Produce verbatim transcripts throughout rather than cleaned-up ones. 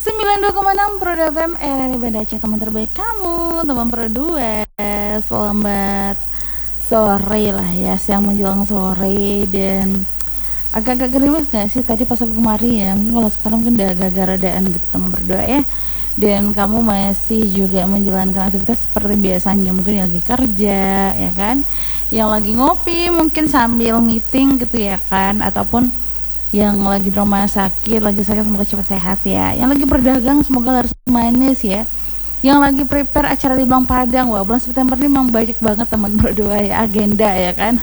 sembilan puluh dua koma enam Pro F M R R I Banda Aceh, teman terbaik kamu, teman Pro dua. Selamat sore lah ya, siang menjelang sore. Dan agak-agak gerimis gak sih tadi pas aku kemari ya? Mungkin kalau sekarang mungkin udah agak-agak redaan gitu teman berdua ya. Dan kamu masih juga menjalankan aktivitas seperti biasanya, mungkin yang lagi kerja ya kan, yang lagi ngopi mungkin sambil meeting gitu ya kan, ataupun yang lagi di rumah sakit, lagi sakit semoga cepat sehat ya. Yang lagi berdagang semoga laris manis ya. Yang lagi prepare acara di Blang Padang, wah bulan September ini memang banyak banget teman berdua ya, agenda ya kan.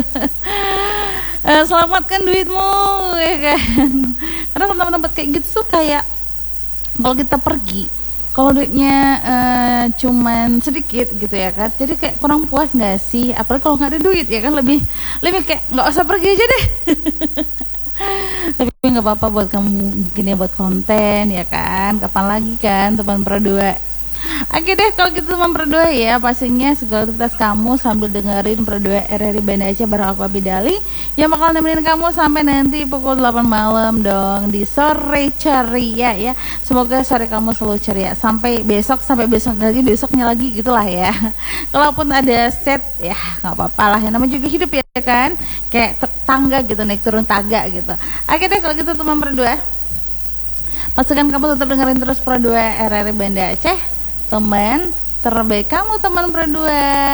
Selamatkan duitmu ya kan. Karena tempat-tempat kayak gitu tuh kayak kalau kita pergi, kalau duitnya uh, cuman sedikit gitu ya kan, jadi kayak kurang puas nggak sih? Apalagi kalau nggak ada duit ya kan, lebih lebih kayak nggak usah pergi aja deh. Tapi nggak apa-apa buat kamu, mungkin ya buat konten ya kan, kapan lagi kan teman berdua. Oke deh kalau gitu teman berdua ya, pastinya segala aktivitas kamu sambil dengerin berdua R R I Banda Aceh bareng aku Abidali yang bakal nemenin kamu sampai nanti pukul delapan malam dong di sore ceria ya. Semoga sore kamu selalu ceria sampai besok, sampai besok lagi, besoknya lagi gitulah ya. Kalaupun ada set ya nggak apa-apa lah, yang namanya juga hidup ya kan, kayak tangga gitu, naik turun tangga gitu. Oke deh kalau gitu teman berdua, pastikan kamu tetap dengerin terus Pro dua R R I Banda Aceh, teman terbaik kamu teman berdua.